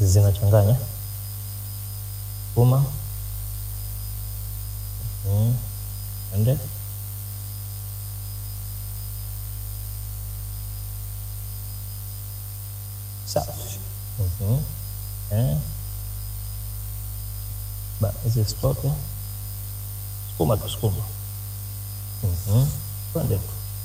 zinachanganya sukuma ende safi. Hizi stoke sukuma tu sukuma. Twende tu.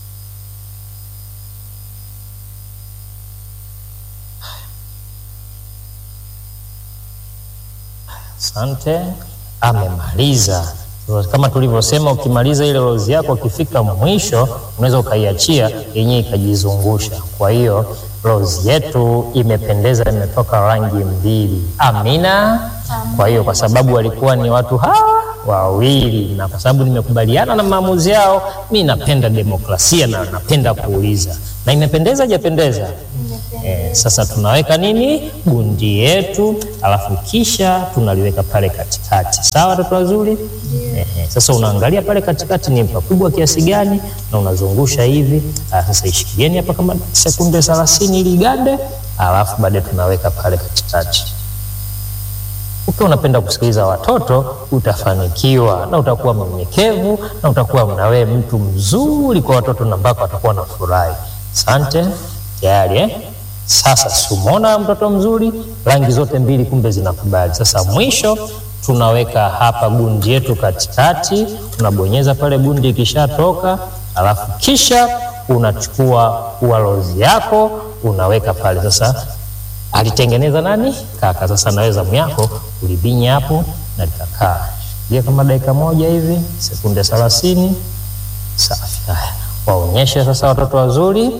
Asante, amemaliza. Kama tulivyosema, ukimaliza ile rozi yako, ukifika mwisho unaweza ukaiachia yenyewe ikajizungusha. Kwa hiyo rozi yetu imependeza, imetoka rangi mbili. Amina. Kwa hiyo kwa sababu walikuwa ni watu hawa wawili, na kwa sababu nimekubaliana na maamuzi yao, mimi napenda demokrasia na napenda kuuliza. Na imependeza hajapendeza? Sasa tunaweka nini? Gundi yetu, alafu kisha tunaliweka pale katikati. Sawa watoto wazuri? Sasa unaangalia pale katikati ni pakubwa kiasi gani na unazungusha hivi. Sasa ishikilieni hapa kama sekunde 30 ili gande, alafu baadaye tunaweka pale katikati. Ukiwa unapenda kusikiliza watoto, utafanikiwa na utakuwa mnyenyekevu na utakuwa mnawe mtu mzuri kwa watoto, na mpaka watakuwa na furahi. Asante. Tayari Sasa sumona mtoto mzuri, rangi zote mbili kumbe zinakubali. Sasa mwisho tunaweka hapa gundi yetu katikati, unabonyeza pale gundi ikishatoka, alafu kisha unachukua ualozi yako unaweka pale. Sasa alitengeneza nani? Kaka. Sasa naweza myako ulibinya hapo na likakaa. Ndio kama dakika moja hivi, sekunde 30. Safi. Waonyeshe sasa watoto wazuri.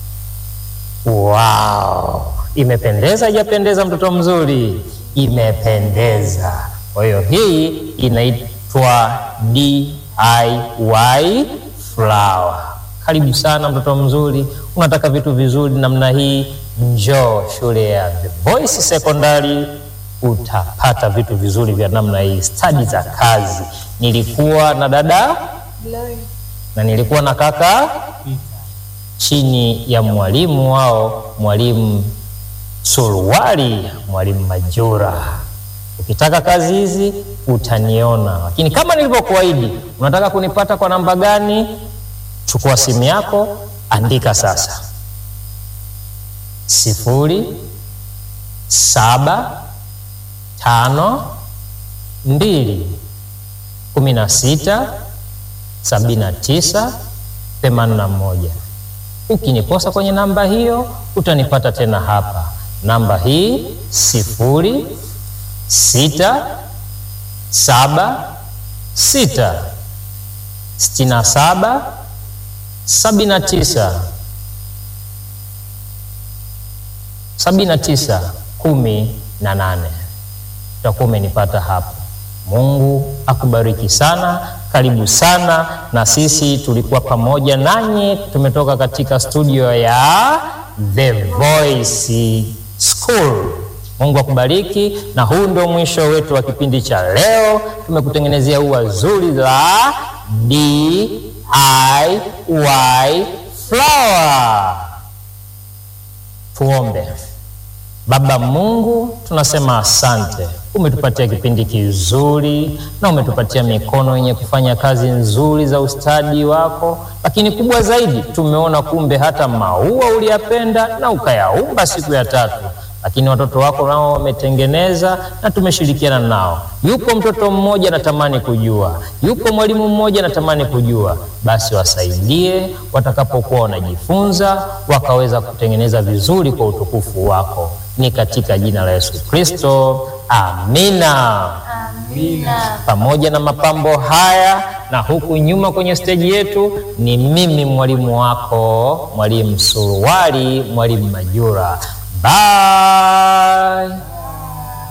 Wow, imependeza hajapendeza mtoto mzuri? Imependeza. Kwa hiyo hii inaitwa DIY flower. Karibu sana mtoto mzuri. Unataka vitu vizuri namna hii, njoo shule ya The Voice Secondary, utapata vitu vizuri vya namna hii, stadi za kazi. Nilikuwa na dada Glory na nilikuwa na kaka chini ya mwalimu wao, mwalimu Suruali, mwalimu Majura. Ukitaka kazi hizi utaniona, lakini kama nilivyokuahidi, unataka kunipata kwa namba gani? Chukua simu yako, andika sasa 0752167981. Ukinikosa kwenye namba hiyo utanipata tena hapa. Namba hii 0676679718. Utakuwa umenipata hapo. Mungu akubariki sana. Karibu sana, na sisi tulikuwa pamoja nanyi, tumetoka katika studio ya The Voice School. Mungu akubariki, na huu ndio mwisho wetu wa kipindi cha leo. Tumekutengenezea ua zuri la DIY flower. Tuombe. Baba Mungu, tunasema asante. Umetupatia kipindi kizuri na umetupatia mikono yenye kufanya kazi nzuri za ustadi wako, lakini kubwa zaidi tumeona kumbe hata maua uliyapenda na ukayaumba siku ya 3. Lakini watoto wako nao wametengeneza na tumeshirikiana nao. Yuko mtoto mmoja natamani kujua, yuko mwalimu mmoja natamani kujua. Basi wasaidie watakapokuwa wanajifunza, wakaweza kutengeneza vizuri kwa utukufu wako. Ni katika jina la Yesu Kristo. Amina. Amina. Pamoja na mapambo haya, na huku nyuma kwenye stage yetu ni mimi mwalimu wako, mwalimu Suruali, mwalimu Majura. Bye.